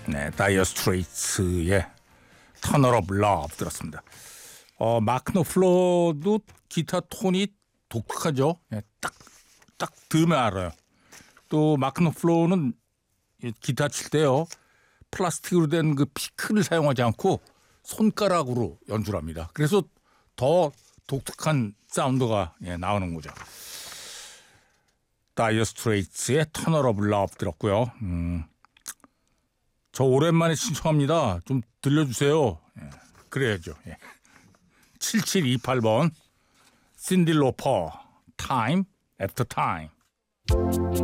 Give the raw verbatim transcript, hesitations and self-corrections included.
네, 다이어 스트레이츠의 터널 오브 러브 들었습니다. 어, 마크 노플러도 기타 톤이 독특하죠. 네, 딱, 딱 들으면 알아요. 또 마크 노플러는 기타 칠 때요, 플라스틱으로 된 그 피크를 사용하지 않고 손가락으로 연주를 합니다. 그래서 더 독특한 사운드가 예, 나오는 거죠. 다이어 스트레이츠의 터널 오브 러브 들었고요. 음, 저 오랜만에 신청합니다. 좀 들려주세요. 예, 그래야죠. 예. 칠칠이팔 번 신디 로퍼 Time After Time.